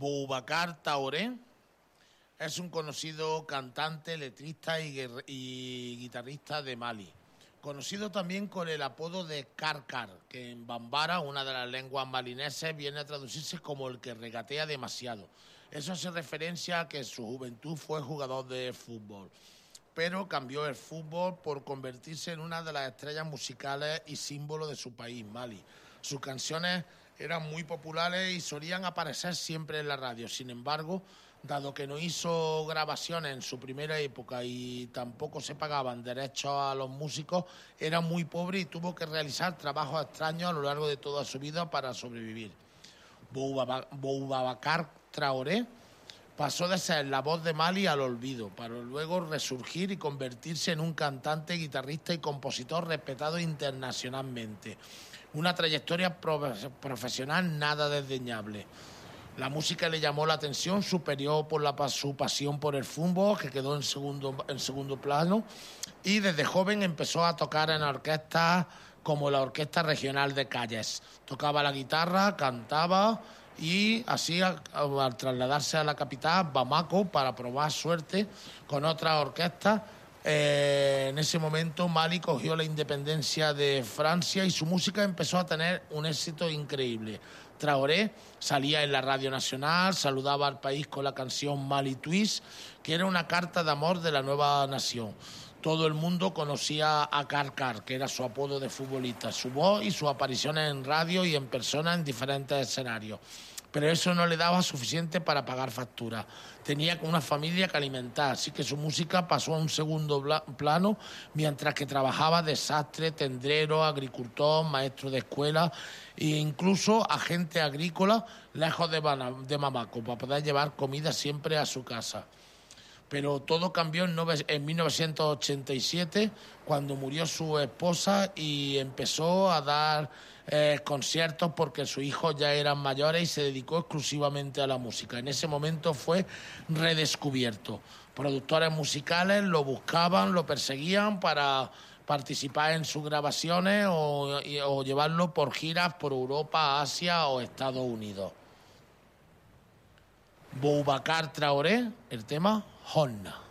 Boubacar Traoré es un conocido cantante, letrista y guitarrista de Mali, conocido también con el apodo de Karkar, que en Bambara, una de las lenguas malineses, viene a traducirse como el que regatea demasiado. Eso hace referencia a que en su juventud fue jugador de fútbol, pero cambió el fútbol por convertirse en una de las estrellas musicales y símbolo de su país, Mali. Sus canciones eran muy populares y solían aparecer siempre en la radio. Sin embargo, dado que no hizo grabaciones en su primera época y tampoco se pagaban derechos a los músicos, era muy pobre y tuvo que realizar trabajos extraños a lo largo de toda su vida para sobrevivir. Boubacar Traoré pasó de ser la voz de Mali al olvido, para luego resurgir y convertirse en un cantante, guitarrista y compositor respetado internacionalmente. Una trayectoria profesional nada desdeñable. La música le llamó la atención, superior por su pasión por el fútbol, que quedó en segundo plano, y desde joven empezó a tocar en orquestas como la Orquesta Regional de Calles. Tocaba la guitarra, cantaba y así al trasladarse a la capital, Bamako, para probar suerte con otras orquestas. En ese momento Mali cogió la independencia de Francia y su música empezó a tener un éxito increíble. Traoré salía en la Radio Nacional, saludaba al país con la canción Mali Twist, que era una carta de amor de la nueva nación. Todo el mundo conocía a Karkar, que era su apodo de futbolista, su voz y sus apariciones en radio y en persona en diferentes escenarios. Pero eso no le daba suficiente para pagar facturas. Tenía una familia que alimentar, así que su música pasó a un segundo plano, mientras que trabajaba de sastre, tendrero, agricultor, maestro de escuela e incluso agente agrícola lejos de Bamako, para poder llevar comida siempre a su casa. Pero todo cambió en 1987, cuando murió su esposa y empezó a dar conciertos porque sus hijos ya eran mayores y se dedicó exclusivamente a la música. En ese momento fue redescubierto. Productores musicales lo buscaban, lo perseguían para participar en sus grabaciones o llevarlo por giras por Europa, Asia o Estados Unidos. Boubacar Traoré, el tema Honna.